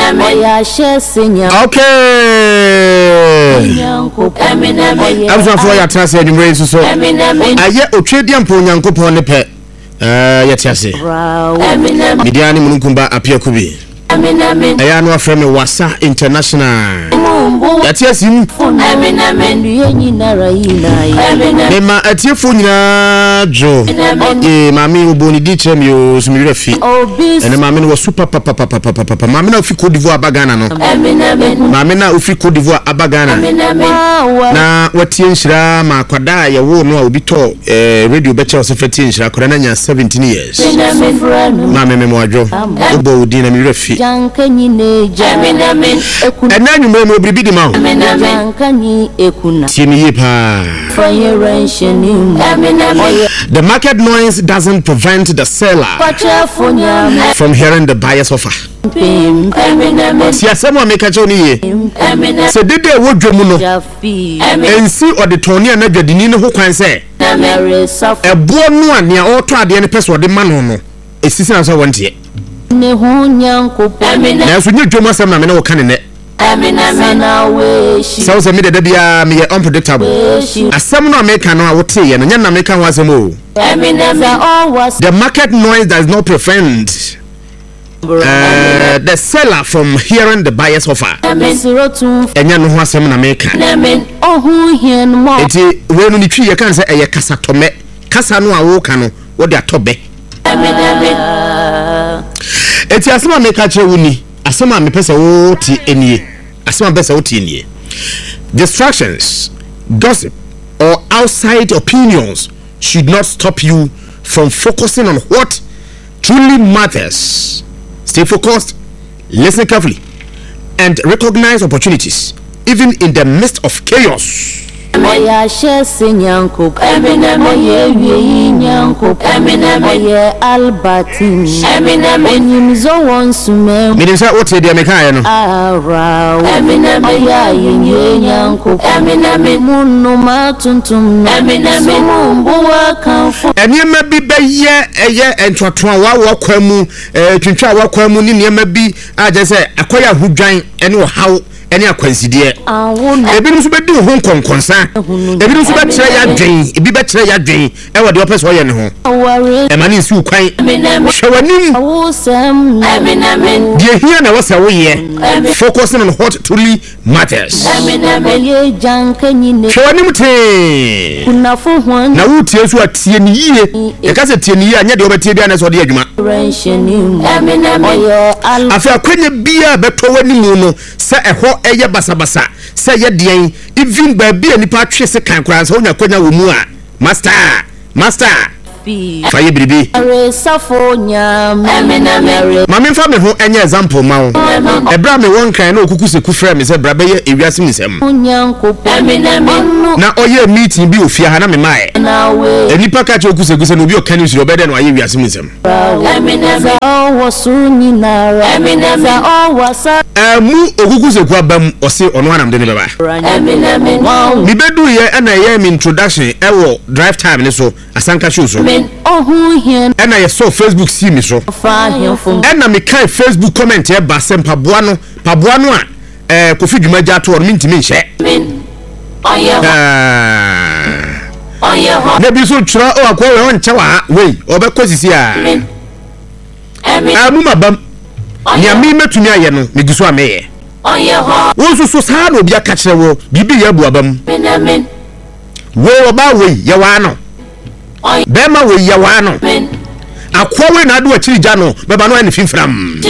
Okay. I'm so for your trust and embrace so. I yet Otredian Ponyanko Ponipe. Yet yasi. Midiani Munkumba appear kubi. Ayano from Wasa International. Yet yes him. Nema atiefuna jo. Mami uboni dichem yo sumirefi. And mami was super papa. Mami na ufi Côte d'Ivoire abagana no. Mami na ufi Côte d'Ivoire abagana. Na wati nshira makwada ya wo no obi to radio becha osefeti nshira kora na nya 17 years. Mami memwajo. Obo udi na mirefi. Ena nyumre mo bribi di ma. The market noise doesn't prevent the seller from hearing the buyer's offer. Siasema mekacho niye. Se dede wo dwomu no. Ensi odetonia na dwadini ne ho kwan se. Ebo no a ne oto ade ne pese ode ma no no. Esisi na so wontie. Ne ho nyankopon. Na so nye dwomu asem na me ne wo kan ne. So me the bia me unpredictable. Asem no America no wote ye no nya na America wasem o. The market noise does not prevent the seller from hearing the buyer's offer. Enya no ho asem na America. Eti we no ni twi ye kan say eye kasa tome. Kasa no a wo ka no wo de atobe. Eti asem America che wuni. Asema me pesa wo ti enie. Asema pesa wo ti enie. Distractions, gossip, or outside opinions should not stop you from focusing on what truly matters. Stay focused, listen carefully, and recognize opportunities even in the midst of chaos. Oya shese nyanko oye wiyi nyanko oye albatin onyimzo wonsume minisa wote dia meka no oya yenye nyanko munu matuntum mumbuwa kanfo enema bi beye eye entwatwa wa kwamu twintwa wa kwamu ni nema bi aje se akoya hudwan ene wo haw ene akwanside ebi nso bedi ho konkonsa ebi nso be kire ya dwen ebi be kire ya dwen e wode opese oye ne ho e mani nsi ukwan hwewanim die hia na wose wo ye focusing on what truly matters hwewanim te na wutie so atie ni yie e ka se tie ni yie anya de obetie bia na so de adwuma afa akwanya bia beto wanimu no se eho eye basabasa se ye den even baby anipa twe se kan kran so nya kwanya wo mu a master faye bribi mami fa me ho enya example ma wo ebra me won kan na okuku se ku frɛ me se bra be ye ewiase misem na oye meeting bi ofia ha na me mae enipa ka che okuku se no bi o kan nsu obede no aye ewiase misem mu okuku se ku abam o se ono anam de ne beba mi bedu ye na ye mi introduction ewo drive time ne so asanka show so ena ye so Facebook see me so ena me kai Facebook comment e ba sem paboa no a Kofi Dwumaja to on mintimi nhye na bi so twra o akwa we nche wa we obekosisi a amu mabam nya mi metumi aye no me giso ameye wo so sa na obi aka kire wo bibi ya bu abam wo oba we ye wa no bema we ye wa no akwowe na adu akiri ja no beba no ani finfram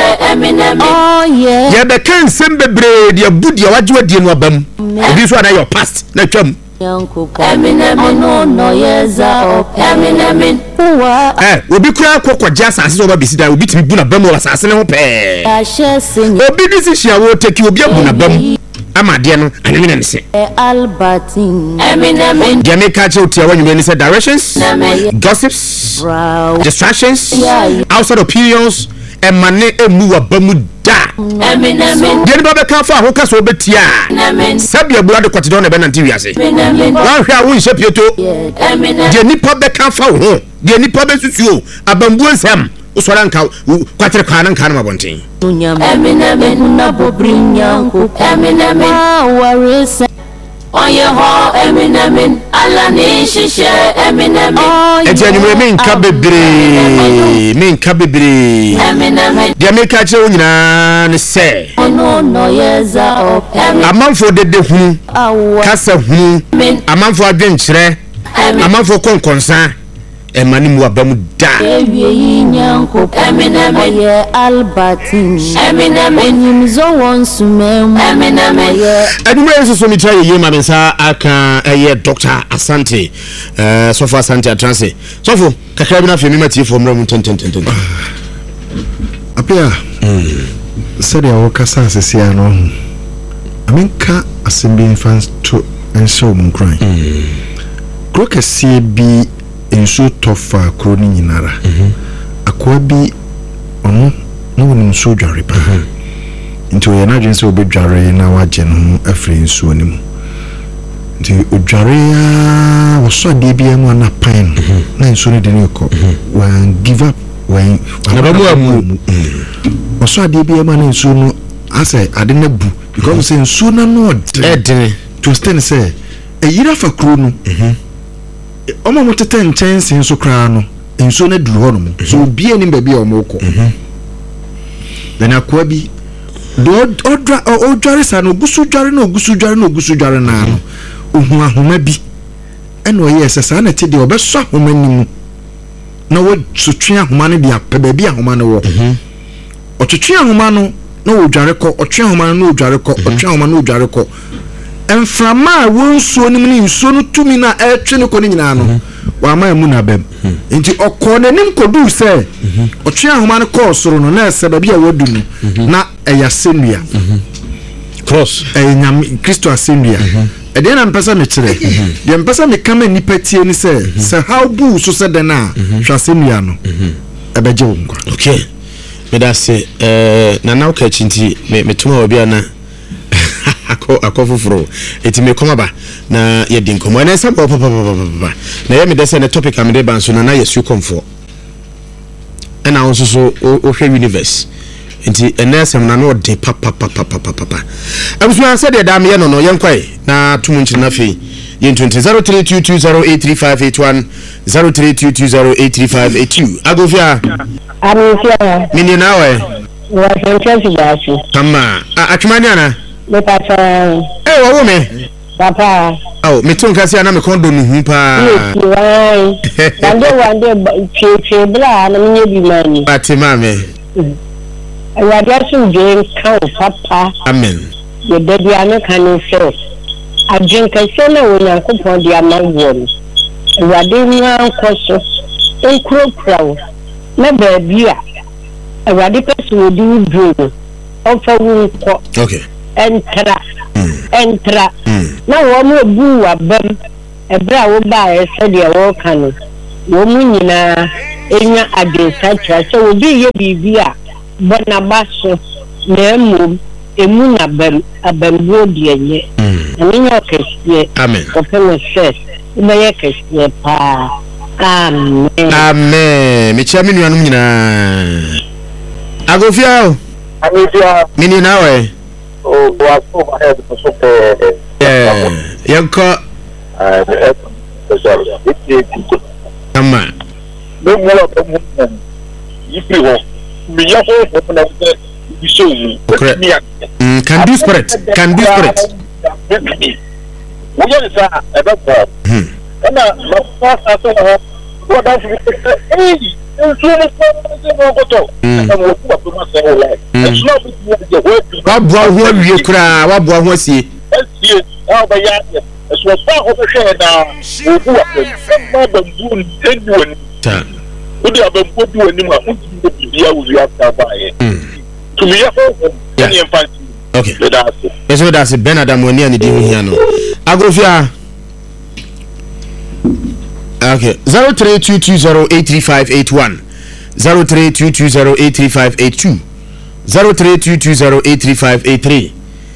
ye be kan sem bebre de abudi ya waje wadie no abam obi so na your past na twam obi kura kokko jasa asese oba besida obi timi bu na bam wala asase ne ho pe obi decision wo take obi abu na bam amade no anene ne se albatin Jamaica chotia when you say directions, gossips, distractions, outside opinions, and money emu abamu da Deni baba kan fa ho ka so betia sabia bua de kwatidon na be na ntiwiase wan hwa wo nhye pieto de nipa be kan fa ho de nipa be susuo abambu nsam usora nka kwatere kwa nka na mabonten Eminem na bobrinyanko Eminem warisa Oye ho Eminem ala ni shishe Eminem eti anyumre men ka bebre Eminem dia me ka kire nyina ne se no yeza op amanfo dede hunu kasa hunu amanfo adwenkyere amanfo konkonsa emani mu abamu da nyanko Eminem ye Albertin Eminem nyimzo wonsumem Eminem ye adumre so mi try ye mamensa aka ye Dr. Asante Sofo Asante Atranse Sofo kakra bi na fe mi mati fo mra mu tenten apia said ya wokasa asesia no amenka assembly fans to enso mun kran krokasi bi enso tofa kroni nyinara akwa bi ono no wonu nso dware pa nti o na dwen se obedware na waje no afri nso ni mu nti odware a woso ade bi emu na pan na nso ne de ne ko wan give up wan amu oso ade bi emu na nso no ase ade na bu because say nso na no edene to stand say e yira fa kro no omo motete nchense nso kra no nso na duru ho no so obi ani ba bi omo ko then akwa bi do odware sa no gusu dware na no ohu ahoma bi eno ye sesa na ti de obeso ahoma nimu na wo sotwe ahoma no dia pe ba bi ahoma no wo otwetwe ahoma no na wo dware ko otwe ahoma no odware ko otwe ahoma no odware ko enframa wonsuo nim ni nsuo no tumi na etwe ne ko ni nyina no wa ma emu na bem nti okọ nanim kodu se otwe ahoma no ko soro no na ese ba bia wadu no na eya senua cross nyam Kristo asenua e de na mpesa me kire de mpesa me kama nipa tie ni se how bu so se de na hwa senua no ebeje wo nkwa okay me da se na na uka chinti me tuma obi ana akofufuro eti me koma ba na ye din komo na sabo papa na ye me de se na topic am de ban so na yesu komfo na onso so o hwe universe enti enesem na no de papa abusu an se de da me ye no yenkwai na tumu nchi na fe yen 0322083581 0322083582 agofia mini nawe wa sentensi basi tama atwamani ana me papa wo me papa me tun kasi ana me kondo nu hu pa wande che bla na me bi mani ati mame wa dasu je kan papa amen ye dedi ana kan so ajin ka se na wona ko pon dia manwo wa de nwa nkoso enkro krawo na ba bia wa de pesu odi udro ofa wu ko okay entra na wo mu bu wa bam ebra wo ba ese de wo kan wo mu nyina enya adensa tra so obi ye bibia bona baso na emu na bam abambo de enye anya kese amen open se na ye kese pa amen me chia menu anum nyina agofia mini nawe wa so head so yanko ama no more yipi ho mi ya ho na bi so yi can do spirit wo ya sa e ba ko na ma fa sa so ho wo da fi nso no ko to na mo ku ba ma se ho lai nso no bi je ho wa bua ho awie kura wa bua ho asie ba ya so fa ho be hwe na wo ku ba ma ba bu ni eduoni ta odi abampo bi wani ma unti bi bia wo ya ta ba ye to me ya ho ni enfant okay so that's Bernard Amoni and di hu hia no agofia okay 0322083581 0322083582 0322083583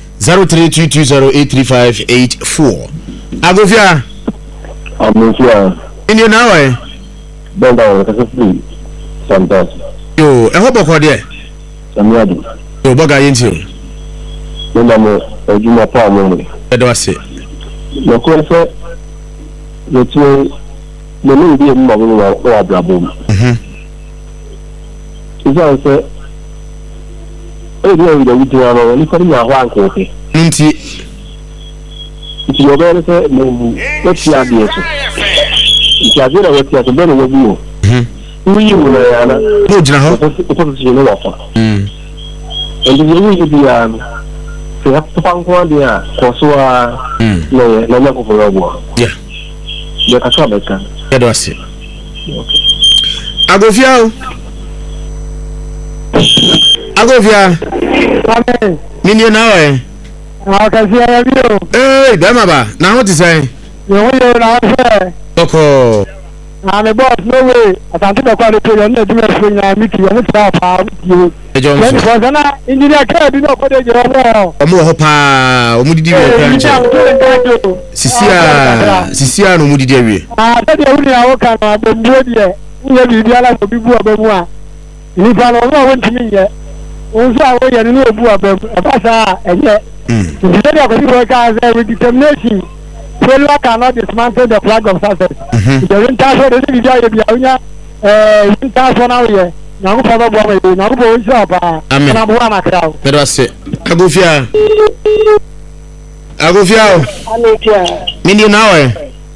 0322083584 agofia amofia in your now benda wa kasi santas Yo, I hope I call there. I'm ready. Yo, Boga into. No, no, I do my power moment. I do say. The question, the two, the new idea of our problem. Is also, I know that we do our own, if I'm not one copy. Inti. It's your better say, let's see ideas. It's a good idea to better with you. We will, no, General, and the way you have to find one there, Kosua, no, for a war. Yeah, the Kasabekan. I do say. Agofia. Amen. Minyo now, eh? I can see you. Hey, Damaba, now what to say? You will not say. Toko. I'm a boss, no way. I can't take a quality on the different meeting. I'm you. Engineer can't be no for the job. Omohopa, Omudi, Sisia, no Mudi. I said, you will can have been good yet. You will be allowed to be good. If I don't know what to me yet. Also, I will get a new book about and yet. Instead of work as with determination. Failure cannot dismantle the flag of success. The winter for the Vijaya, winter now probably now go shop. And I'm one of crowd. Let us say, Agofia. Million hour.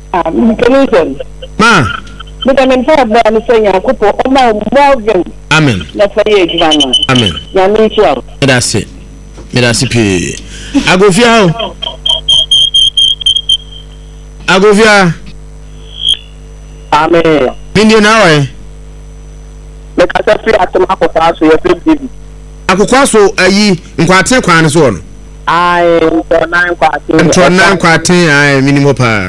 Ma. But I'm in fact, I'm saying a couple of Morgan. Amen. That's why you're Amen. Let us say, Agofia. Agofia. Amen. Million hour. The Casafi at the Macosa, so you're pretty. Akukwaso ayi nkwate kwan so no. I for 9 quarter. Ntro 9 quarter ai minimum pa.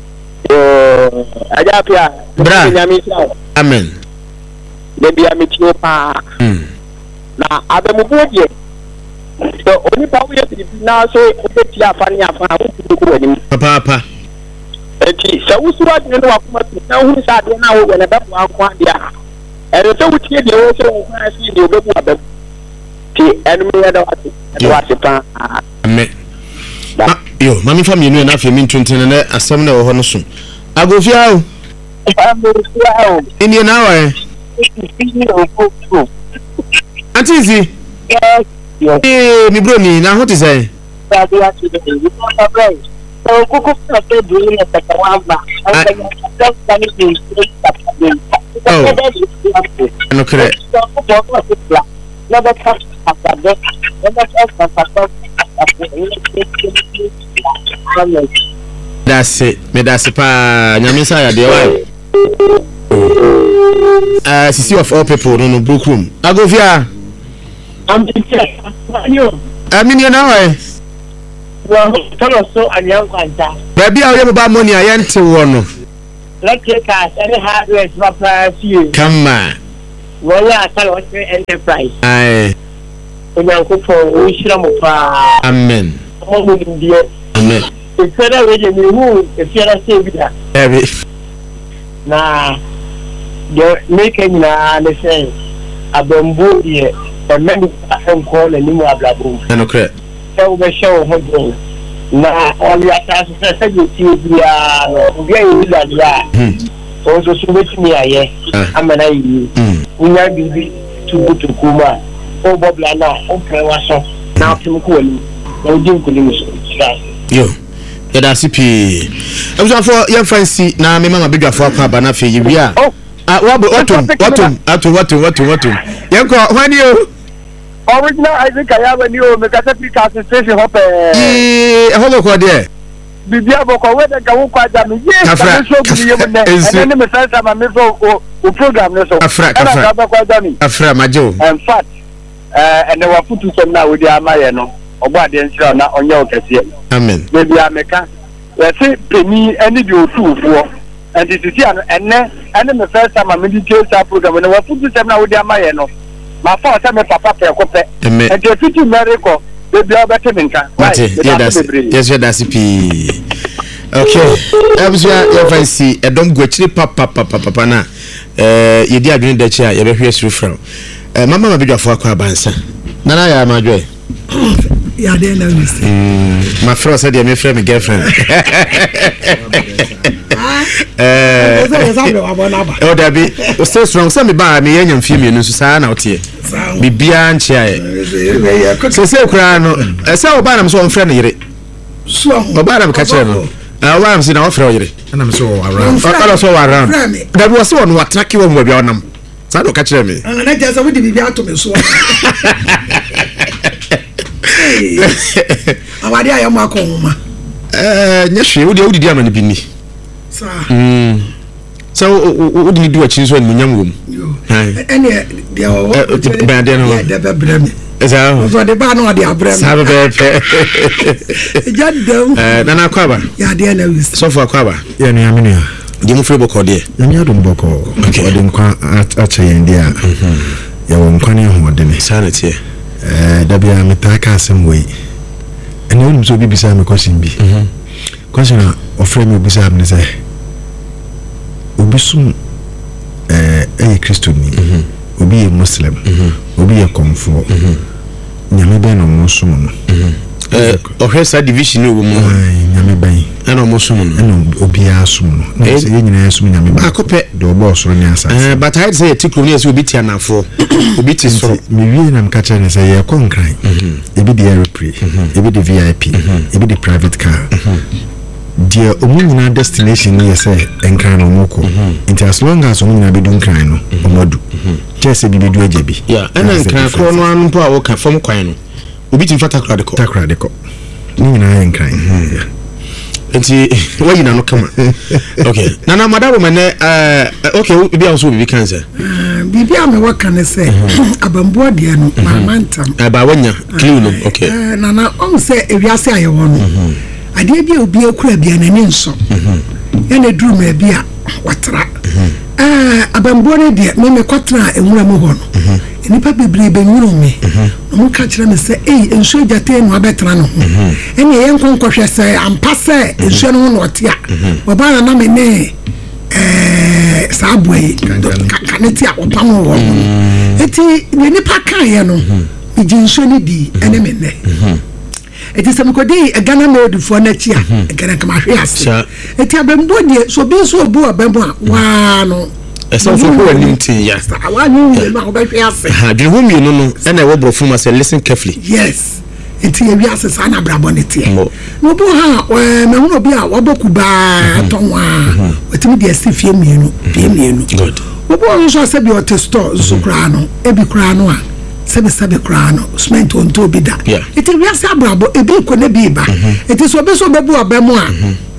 Ajapia. Bra. Amen. Debi amitio pa. Na abemubuje. So oni pa we na so obeti afani afa wo anim. Papa. Eti se wusuwa de no akoma na hu sa de na wo ne be bo akwa de a. Ere se wutie de wo so wo kwa si de obebu abem. Ti enemy ya da wati pa. Amen. Yo, mami family no na afia min 20 na asem na wo ho no so. Agofia o. Indian hour. Antizi. Yes. Mi broni na what is say? So kuku na doing it at Wamba. No correct. That's it. Me that's pa nyamisa ya de why. Sisi of all people no book room. Agofia. I'm interested. You. Million hour. Well, tell us so and young quanta. Baby, I have about money. I ain't to one. Let's take us any hardware for you. Come on. Well, I tell us enterprise. Aye. When you go for Wishramopa. Amen. Amen. It's better when you move if you're a savior. Heavy. Nah, you're making the same. A bamboo here, and many phone call and you have a boom. No correct. So we show him. Nah, all your tasks are you see, we are very good. Also, so with me, I'm an IE. We are busy to go to Kuma. Oh, Bob Lana, okay, what's up? Now, Tim Cooley, no Jim Yo. Yada CP. I was for your fancy na me mama bigger for kwa bana fe yia. What? Yanko when you original Isaac Ayawa ni o me kasa Africa station hope holo ko there. Bibia boko we de gawo kwa jam ye ka so bi ye me ene me sense ma me so o program ne so Afra majo. In fact and we put to some now with the amaye no obo ade nsira na onye okese. Amen. Baby ameka we say peni any the otuufo and this is here ene me first time am the program na we put to some now with the amaye no ma fa say me papa pe kope and the fiti miracle baby abete menka right yes that's p okay abusua your fancy edom go chiri papa na yedi adwene da chi a ye be hwe suru from mama ma bidwafo akwa bansa nana ya ma joy ya de na wisi my friend said me friend my girlfriend oh dabi o stay strong say me ba me yanya mfie me no so saa na otie bibia nchia e se kura no se o ba na me so on friend yire so o ba na me ka kire no wa am si na o friend yire na me so around so around dabi wo se won wa track wo mo bia onam sa do ka kire me na jasa wo di bibia to me so awade ayo mako homa nyehwe wo de wo didi amane bini so wo di do achi so nyam wom ene de o ba de no de be brem eza so de ba no de abrem sa be jadam nana kwaba ya de na wis so for kwaba ya no amene ya di mu fre boko de ya mi adum boko ode nkwa acha yende a ya wo nkwa ne ho de ne sa na tie da bia metaka asem we ene wonu so bibisa me question bi question a ofre me bibisa me say obi sum Kristo ni obi ye Muslim obi ye komfo nyame ben no mo sum no ohwesa division no mu nyame ben eno mo sum no eno obi asum no na se ye nyina asum nyame ben akope do bo so ne asase but I say tikro ne se obi ti anafo obi ti soro mi wie na mka kire ne say ye konkran ebi de airplane ebi de VIP ebi de private car dia omunyina destination ne say enkran no moko into as long as omunyina be dun kran no omodu chese bi bedu ajebi yeah ena enkran kro no anu po a wo ka fom kwan no obi ti fata takra de ko ni nyina enkran enti wayina no kama okay nana madabo mane okay bi also bi kansa bibi ame waka ne say abambo de no mamantam ba wanya clean no okay nana on say ewiase ayewo no ade bia obi akura bia nani nso ene drum e bia watra abambo ne de me kwatra enwura mo ho no nipa bebre be nwuru me no mo ka kire me se enso jate no abetra no ene ye nkonkwohwe se ampa se enso no no otia oba na me ne sabwe kaneti a opam wo eti ne nipa kan ye no ejinso ni di ene me ne eti semkodi Ghana mode for na chia Ghana kama hwe ase eti abembo die so bi so obu abembo a wa no esa so ko anim ti ya wa ni ma obehwe ase ha dwe ho mi no no na e wo brofo ma say listen carefully yes eti e wi ase sa na brabo ne tie no bu ha me hu obi a waboku ba tonwa wetimi die ase fie mienu good wo bo so ase bi o te store so kra no e bi kra no a sebe krano cement on to bi da eti wi ase abrabo e bi ko na bi ba eti so be so bebu abemu a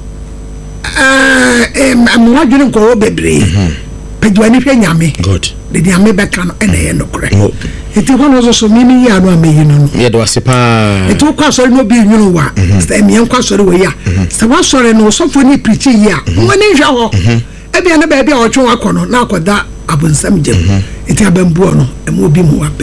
amwa dwene nko wo bebre pedwani hwe nyame good de nyame beka no ene ye no kore eti hono so mimi ya no ameyi no ye do ase pa eti kwa sori no bi nwunu wa sta mi kwa sori we ya sta wa sori no so fo ni preach ya woni hwa ho e bia na ba bia o twe wa kono na akoda abonsam gem eti abambuo no emo bi mu wa